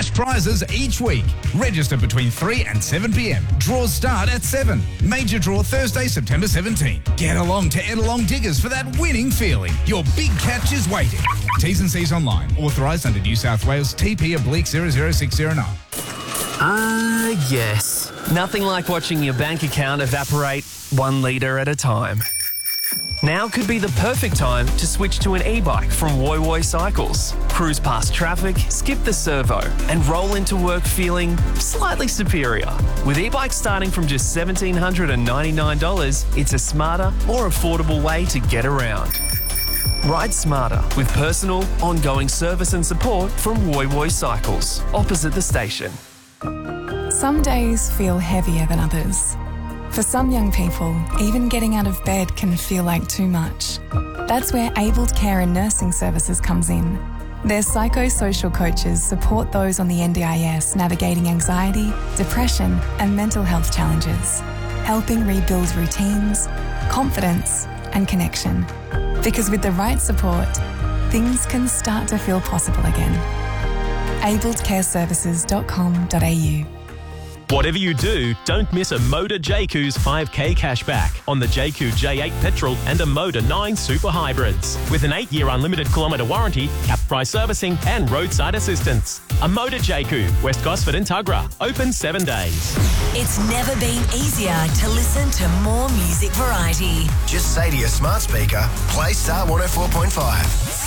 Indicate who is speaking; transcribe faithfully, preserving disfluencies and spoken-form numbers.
Speaker 1: Cash prizes each week. Register between three and seven p.m. Draws start at seven. Major draw Thursday, September seventeenth. Get along to Edelong Diggers for that winning feeling. Your big catch is waiting. T's and C's online. Authorised under New South Wales T P oblique zero zero six zero nine.
Speaker 2: Ah, uh, yes. Nothing like watching your bank account evaporate one litre at a time. Now could be the perfect time to switch to an e-bike from Woy Woy Cycles. Cruise past traffic, skip the servo, and roll into work feeling slightly superior. With e-bikes starting from just one thousand seven hundred ninety-nine dollars, it's a smarter, more affordable way to get around. Ride smarter with personal, ongoing service and support from Woy Woy Cycles, opposite the station.
Speaker 3: Some days feel heavier than others. For some young people, even getting out of bed can feel like too much. That's where Abled Care and Nursing Services comes in. Their psychosocial coaches support those on the N D I S navigating anxiety, depression and mental health challenges, helping rebuild routines, confidence and connection. Because with the right support, things can start to feel possible again. abled care services dot com dot a u.
Speaker 4: Whatever you do, don't miss a Motor J Q's five K cashback on the J Q J eight petrol and a Motor nine super hybrids. With an eight year unlimited kilometre warranty, cap price servicing and roadside assistance. A Motor J Q, West Gosford and Tuggerah, open seven days.
Speaker 5: It's never been easier to listen to more music variety.
Speaker 6: Just say to your smart speaker, play Star one oh four point five.